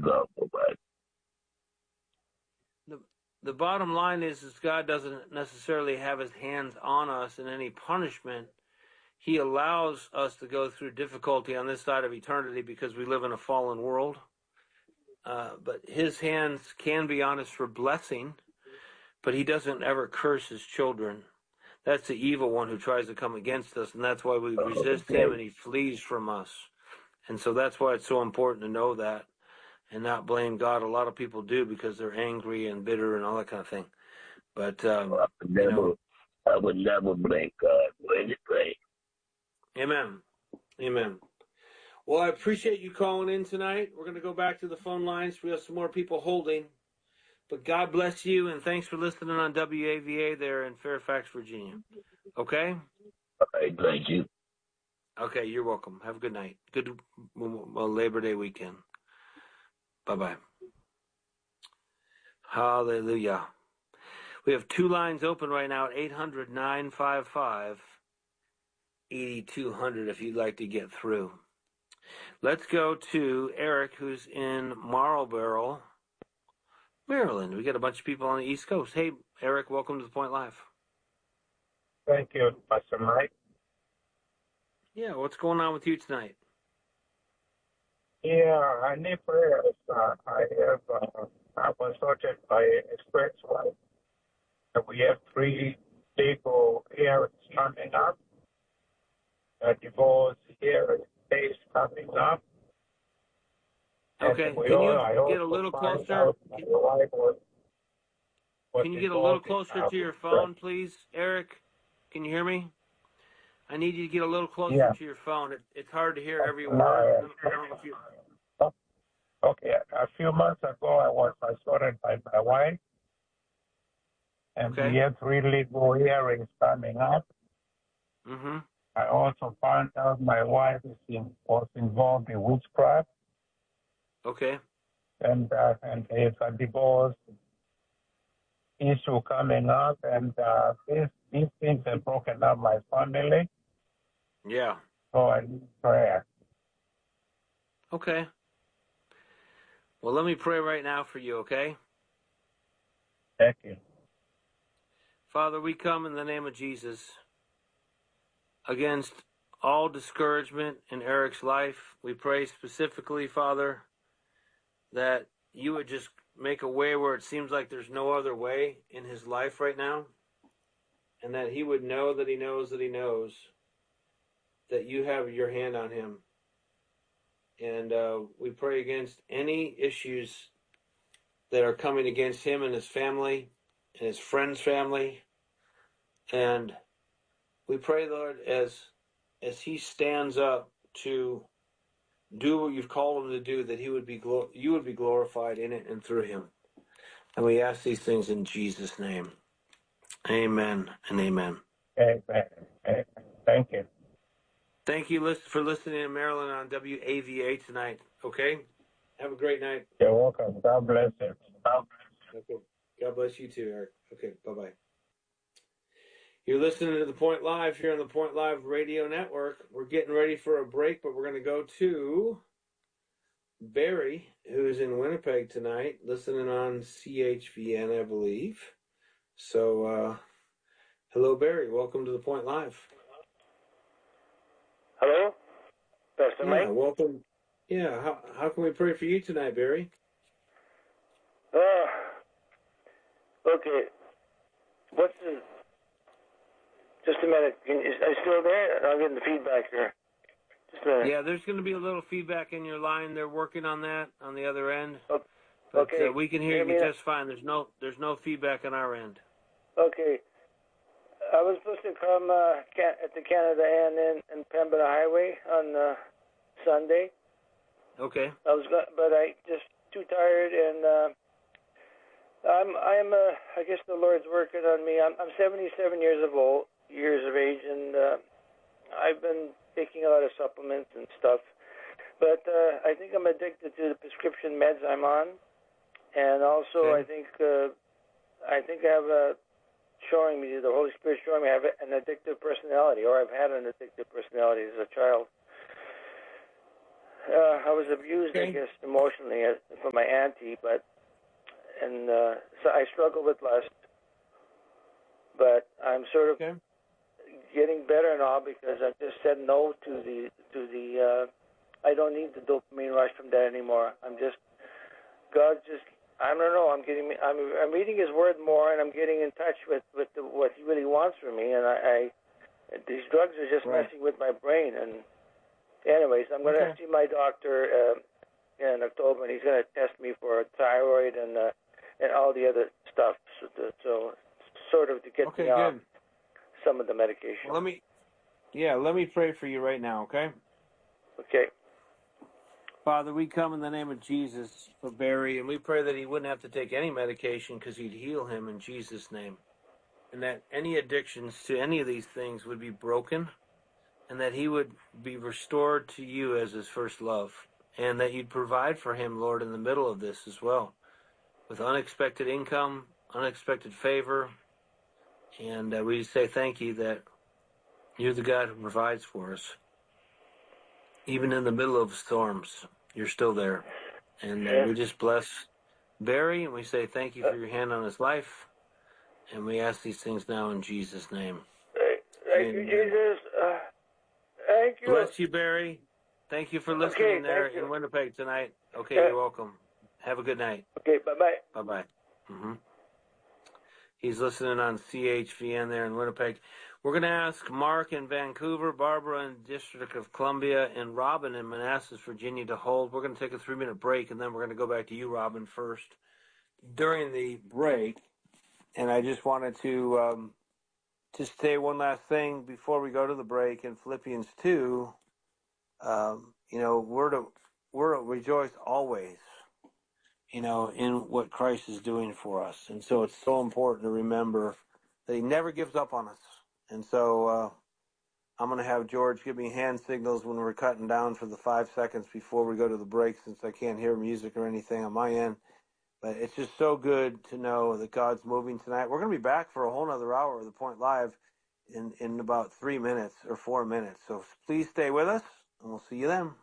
God provide. The bottom line is God doesn't necessarily have his hands on us in any punishment. He allows us to go through difficulty on this side of eternity because we live in a fallen world. But his hands can be on us for blessing, but he doesn't ever curse his children. That's the evil one who tries to come against us, and that's why we resist him and he flees from us. And so that's why it's so important to know that and not blame God. A lot of people do because they're angry and bitter and all that kind of thing. But, I would never blame God for anything. Amen. Amen. Well, I appreciate you calling in tonight. We're going to go back to the phone lines. We have some more people holding. But God bless you, and thanks for listening on WAVA there in Fairfax, Virginia. Okay? All right, thank you. Okay, you're welcome. Have a good night. Good Labor Day weekend. Bye-bye. Hallelujah. We have two lines open right now at 800-955-8200 if you'd like to get through. Let's go to Eric, who's in Marlboro, Maryland. We got a bunch of people on the East Coast. Hey, Eric, welcome to The Point Live. Thank you, Pastor Mike. Yeah, what's going on with you tonight? Yeah, I need prayers. I was sorted by Express Life. We have 3 legal hearings coming up. A divorce hearing is coming up. Okay, can you get a little closer? Can you get a little closer to your phone, please, Eric? Can you hear me? I need you to get a little closer to your phone. It's hard to hear every word. Okay, a few months ago, I was assaulted by my wife, and we have 3 legal hearings coming up. Mm-hmm. I also found out my wife was involved in witchcraft. Okay. And there's a divorce issue coming up, and these things have broken up my family. Yeah. So I need prayer. Okay. Well, let me pray right now for you, okay? Thank you. Father, we come in the name of Jesus against all discouragement in Eric's life. We pray specifically, Father, that you would just make a way where it seems like there's no other way in his life right now, and that he would know that he knows that he knows that you have your hand on him. And we pray against any issues that are coming against him and his family and his friend's family. And we pray, Lord, as he stands up to do what you've called him to do, that you would be glorified in it and through him. And we ask these things in Jesus' name. Amen and amen. Amen. Thank you. Thank you for listening in Maryland on WAVA tonight. Okay? Have a great night. You're welcome. God bless you. Okay. God bless you too, Eric. Okay, bye-bye. You're listening to The Point Live here on the Point Live Radio Network. We're getting ready for a break, but we're going to go to Barry, who's in Winnipeg tonight, listening on CHVN, I believe. So, hello, Barry. Welcome to The Point Live. Hello, Pastor Mike. Welcome. Yeah, how can we pray for you tonight, Barry? Okay. Just a minute. Are you still there? I'm getting the feedback here. Just a minute. Yeah, there's going to be a little feedback in your line. They're working on that on the other end. Okay. But we can hear you just fine. There's no feedback on our end. Okay. I was supposed to come at the Canada Inn in Pembina Highway on Sunday. Okay. But I just too tired, and I guess the Lord's working on me. I'm 77 years of age, and I've been taking a lot of supplements and stuff. But I think I'm addicted to the prescription meds I'm on, and also I think I have the Holy Spirit showing me I have an addictive personality, or I've had an addictive personality as a child. I was abused, I guess, emotionally from my auntie, so I struggle with lust, but I'm sort of getting better and all because I've just said no to the. I don't need the dopamine rush from that anymore. I don't know. I'm reading His Word more, and I'm getting in touch with what He really wants from me. And these drugs are just messing with my brain. And anyways, I'm going to see my doctor in October, and he's going to test me for thyroid and all the other stuff. So sort of to get me off some of the medication. Well, let me pray for you right now. Okay. Okay. Father, we come in the name of Jesus for Barry, and we pray that he wouldn't have to take any medication because you'd heal him in Jesus' name. And that any addictions to any of these things would be broken, and that he would be restored to you as his first love, and that you'd provide for him, Lord, in the middle of this as well, with unexpected income, unexpected favor. And we say thank you that you're the God who provides for us. Even in the middle of storms, you're still there. And we just bless Barry, and we say thank you for your hand on his life. And we ask these things now in Jesus' name. Thank you, Jesus. Thank you. Bless you, Barry. Thank you for listening there in Winnipeg tonight. Okay, you're welcome. Have a good night. Okay, bye-bye. Bye-bye. He's listening on CHVN there in Winnipeg. We're going to ask Mark in Vancouver, Barbara in District of Columbia, and Robin in Manassas, Virginia to hold. We're going to take a 3-minute break, and then we're going to go back to you, Robin, first. During the break, and I just wanted to just say one last thing before we go to the break. In Philippians 2, we're to rejoice always, in what Christ is doing for us. And so it's so important to remember that he never gives up on us. And so I'm going to have George give me hand signals when we're cutting down for the 5 seconds before we go to the break, since I can't hear music or anything on my end. But it's just so good to know that God's moving tonight. We're going to be back for a whole other hour of The Point Live in about 3 minutes or 4 minutes. So please stay with us, and we'll see you then.